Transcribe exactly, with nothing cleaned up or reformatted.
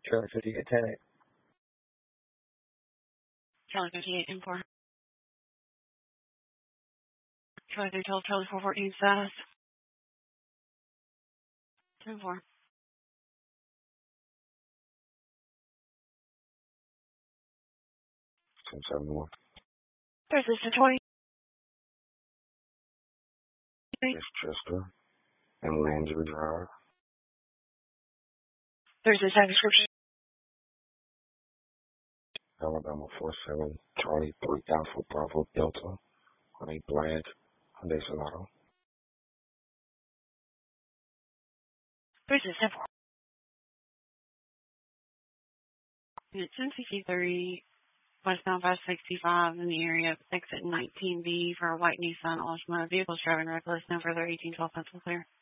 Charlie fifty-eight ten. Charlie fifty-eight and four. Charlie three twelve, Charlie four fourteen status. ten four. ten seventy-one. Persistent twenty. Chester and Landry Drive. Thursday tag description. Alabama four seven Charlie three Alpha Bravo Delta on a black Hyundai Sonata. Persistent four. Unit ten sixty-three, westbound five sixty-five in the area, exit nineteen B for a white Nissan Altima. Vehicles driving reckless, no further eighteen twelve pencil clear.